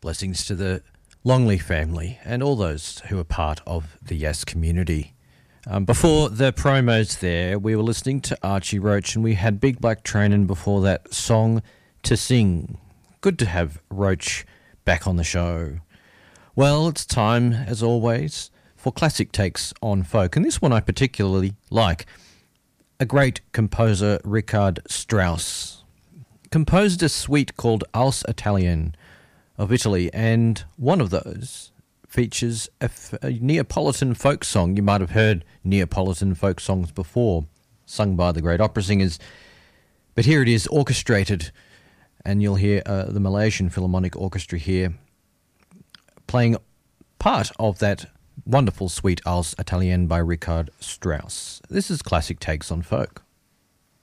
Blessings to the Longley family and all those who are part of the Yes community. Before the promos there, we were listening to Archie Roach and we had Big Black Train, and before that, Song to Sing. Good to have Roach back on the show. Well, it's time, as always, for classic takes on folk, and this one I particularly like. A great composer, Richard Strauss, composed a suite called Als Italien of Italy, and one of those features a Neapolitan folk song. You might have heard Neapolitan folk songs before, sung by the great opera singers, but here it is orchestrated, and you'll hear the Malaysian Philharmonic Orchestra here playing part of that wonderful suite Als Italien by Richard Strauss. This is Classic Takes on Folk.